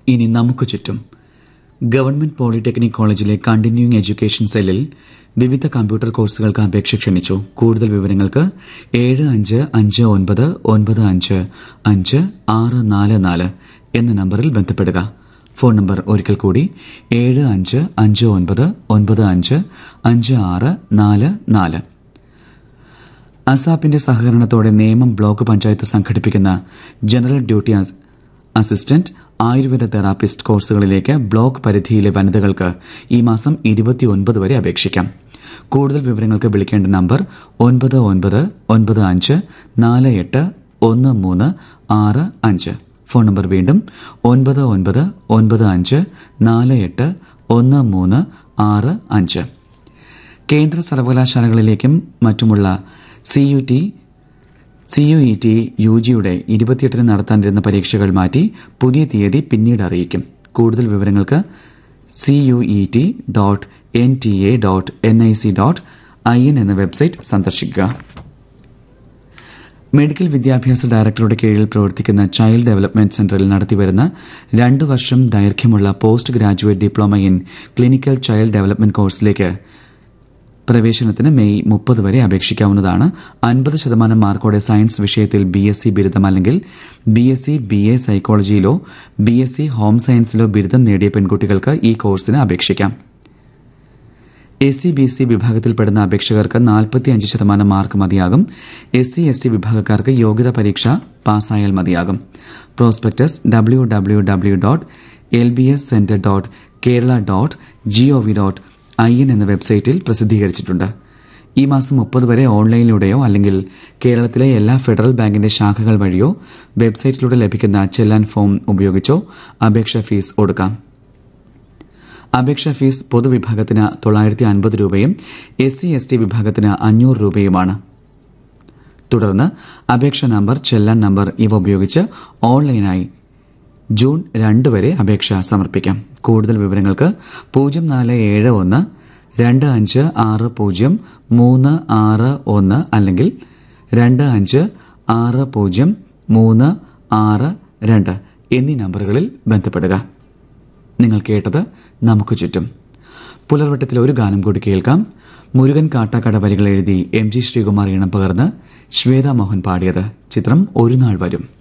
ഇനി നമുക്ക് ചുറ്റും. ഗവൺമെന്റ് പോളിടെക്നിക് കോളേജിലെ കണ്ടിന്യൂയിങ് എഡ്യൂക്കേഷൻ സെല്ലിൽ വിവിധ കമ്പ്യൂട്ടർ കോഴ്സുകൾക്ക് അപേക്ഷ ക്ഷണിച്ചു. കൂടുതൽ വിവരങ്ങൾക്ക് 7559555644 എന്ന നമ്പറിൽ ബന്ധപ്പെടുക. ഫോൺ നമ്പർ ഒരിക്കൽ കൂടി 7559555644. അസാപ്പിന്റെ സഹകരണത്തോടെ നേമം ബ്ലോക്ക് പഞ്ചായത്ത് സംഘടിപ്പിക്കുന്ന general duty assistant Ayurveda therapist കോഴ്സുകളിലേക്ക് ബ്ലോക്ക് പരിധിയിലെ വനിതകൾക്ക് ഈ മാസം 29 വരെ അപേക്ഷിക്കാം. കൂടുതൽ വിവരങ്ങൾക്ക് വിളിക്കേണ്ട നമ്പർ 9995481365. ഫോൺ നമ്പർ വീണ്ടും 9995481365. കേന്ദ്ര സർവകലാശാലകളിലേക്കും മറ്റുമുള്ള CUET UGയുടെ 28-ന് നടത്താനിരുന്ന പരീക്ഷകൾ മാറ്റി പുതിയ തീയതി പിന്നീട് അറിയിക്കും. കൂടുതൽ വിവരങ്ങൾക്ക് CUET.nta.nic.in എന്ന വെബ്സൈറ്റ് സന്ദർശിക്കുക. മെഡിക്കൽ വിദ്യാഭ്യാസ ഡയറക്ടറുടെ കീഴിൽ പ്രവർത്തിക്കുന്ന ചൈൽഡ് ഡെവലപ്മെന്റ് സെന്ററിൽ നടത്തിവരുന്ന 2 വർഷം ദൈർഘ്യമുള്ള post graduate diploma in clinical child development കോഴ്സിലേക്ക് പ്രവേശനത്തിന് മെയ് 30 വരെ അപേക്ഷിക്കാവുന്നതാണ്. 50% മാർക്കോടെ സയൻസ് വിഷയത്തിൽ BSc ബിരുദം അല്ലെങ്കിൽ BSc BA സൈക്കോളജിയിലോ BSc ഹോം സയൻസിലോ ബിരുദം നേടിയ പെൺകുട്ടികൾക്ക് ഈ കോഴ്സിന് അപേക്ഷിക്കാം. SC BC വിഭാഗത്തിൽപ്പെടുന്ന അപേക്ഷകർക്ക് 45% മാർക്ക് മതിയാകും. SC ST വിഭാഗക്കാർക്ക് യോഗ്യതാ പരീക്ഷ പാസ്സായാൽ മതിയാകും. പ്രോസ്പെക്ടസ് www.lbscenter.kerala.gov.in എന്ന വെബ്സൈറ്റിൽ പ്രസിദ്ധീകരിച്ചിട്ടുണ്ട്. ഈ മാസം 30 വരെ ഓൺലൈനിലൂടെയോ അല്ലെങ്കിൽ കേരളത്തിലെ എല്ലാ ഫെഡറൽ ബാങ്കിന്റെ ശാഖകൾ വഴിയോ വെബ്സൈറ്റിലൂടെ ലഭിക്കുന്ന ചെല്ലാൻ ഫോം ഉപയോഗിച്ചോ അപേക്ഷാ ഫീസ് ഒടുക്കാം. അപേക്ഷാ ഫീസ് പൊതുവിഭാഗത്തിന് 950 രൂപയും SC ST വിഭാഗത്തിന് 500 രൂപയുമാണ്. തുടർന്ന് അപേക്ഷാ നമ്പർ, ചെല്ലാൻ നമ്പർ ഇവ ഉപയോഗിച്ച് ഓൺലൈനായി ജൂൺ 2 വരെ അപേക്ഷ സമർപ്പിക്കാം. കൂടുതൽ വിവരങ്ങൾക്ക് 047125600361 അല്ലെങ്കിൽ 25600362 എന്നീ നമ്പറുകളിൽ ബന്ധപ്പെടുക. നിങ്ങൾ കേട്ടത് നമുക്ക് ചുറ്റും. പുലർവട്ടത്തിലെ ഒരു ഗാനം കൂടി കേൾക്കാം. മുരുകൻ കാട്ടാക്കട വരികൾ എഴുതി MG ശ്രീകുമാർ ഈണം പകർന്ന് ശ്വേതാ മോഹൻ പാടിയത്. ചിത്രം ഒരു നാൾ വരും.